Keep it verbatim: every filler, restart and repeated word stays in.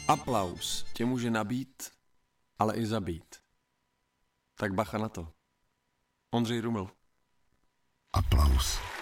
Aplaus tě může nabít, ale i zabít. Tak bacha na to. Ondřej Ruml. Aplaus.